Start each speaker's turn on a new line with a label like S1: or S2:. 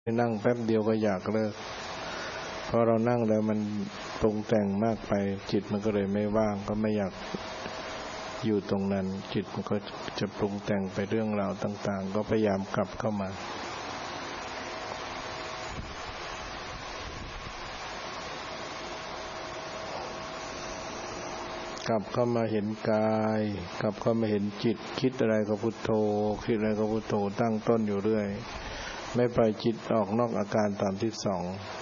S1: นั่งแป๊บเดียวก็อยากเลิกเพราะเรานั่งแล้วมันปรุงแต่งมากไปจิตมันก็เลยไม่ว่างก็ไม่อยากอยู่ตรงนั้นจิตมันก็จะปรุงแต่งไปเรื่องราวต่างๆก็พยายามกลับเข้ามากลับเข้ามาเห็นกายกลับเข้ามาเห็นจิตคิดอะไรก็พุทโธคิดอะไรก็พุทโธตั้งต้นอยู่เรื่อยไม่ปล่อยจิตออกนอกอาการ32